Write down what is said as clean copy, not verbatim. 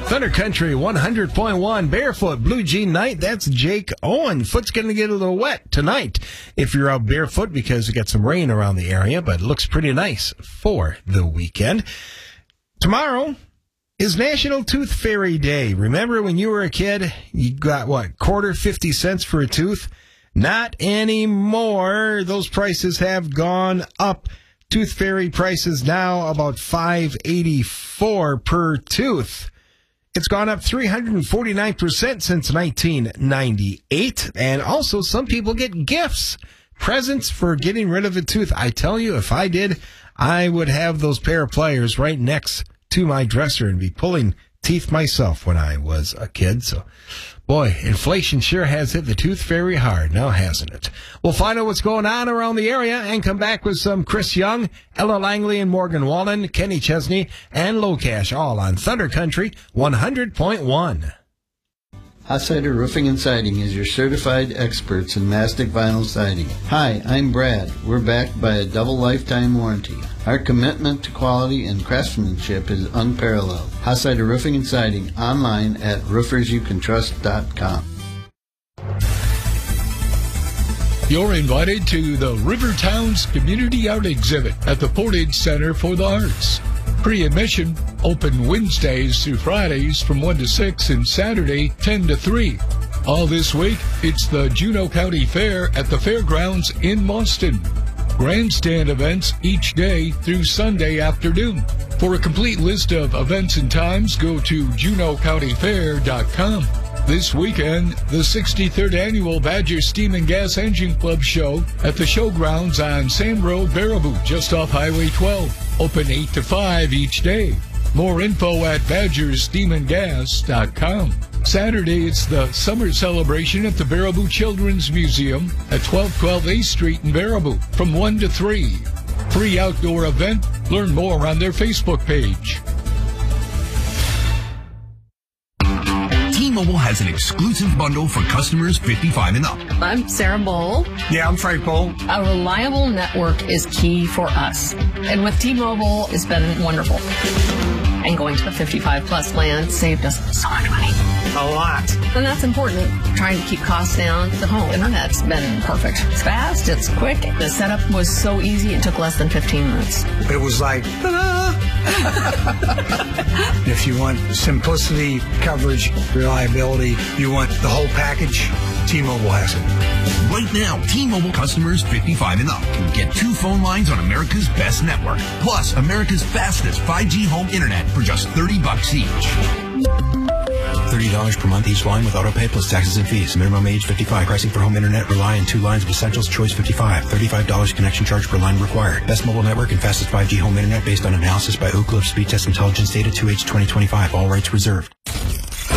Thunder Country 100.1 Barefoot Blue Jean Night. That's Jake Owen. Foot's going to get a little wet tonight if you're out barefoot because we got some rain around the area, but it looks pretty nice for the weekend. Tomorrow is National Tooth Fairy Day. Remember when you were a kid, you got what, quarter 50 cents for a tooth? Not anymore. Those prices have gone up. Tooth Fairy prices now about $5.84 per tooth. It's gone up 349% since 1998. And also some people get gifts, presents for getting rid of a tooth. I tell you, if I did, I would have those pair of pliers right next to my dresser and be pulling teeth myself when I was a kid. So, boy, inflation sure has hit the Tooth Fairy hard now, hasn't it? We'll find out what's going on around the area and come back with some Chris Young, Ella Langley and Morgan Wallen, Kenny Chesney, and Locash, all on Thunder Country 100.1. Hot-Sider Roofing and Siding is your certified experts in mastic vinyl siding. Hi, I'm Brad. We're backed by a double lifetime warranty. Our commitment to quality and craftsmanship is unparalleled. Hot-Sider Roofing and Siding, online at roofersyoucantrust.com. You're invited to the River Towns Community Art Exhibit at the Portage Center for the Arts. Pre-admission, open Wednesdays through Fridays from 1 to 6 and Saturday 10 to 3. All this week, it's the Juneau County Fair at the Fairgrounds in Boston. Grandstand events each day through Sunday afternoon. For a complete list of events and times, go to JuneauCountyFair.com. This weekend, the 63rd Annual Badger Steam and Gas Engine Club Show at the Showgrounds on Sand Road, Baraboo, just off Highway 12. Open 8 to 5 each day. More info at badgersteamandgas.com. Saturday, it's the summer celebration at the Baraboo Children's Museum at 1212 8th Street in Baraboo from 1 to 3. Free outdoor event. Learn more on their Facebook page. T-Mobile has an exclusive bundle for customers 55 and up. I'm Sarah Bowl. Yeah, I'm Frank Bowl. A reliable network is key for us. And with T-Mobile, it's been wonderful. And going to the 55-plus plan saved us so much money. A lot. And that's important. Trying to keep costs down. The home internet's been perfect. It's fast. It's quick. The setup was so easy. It took less than 15 minutes. It was like, ta-da! If you want simplicity, coverage, reliability, you want the whole package, T-Mobile has it. Right now, T-Mobile customers 55 and up can get 2 phone lines on America's best network, plus America's fastest 5G home internet for just $30 each. $30 per month each line with autopay plus taxes and fees. Minimum age 55. Pricing for home internet rely on 2 lines of Essentials Choice 55. $35 connection charge per line required. Best mobile network and fastest 5G home internet based on analysis by Ookla of Speed Test Intelligence data 2H 2025. All rights reserved.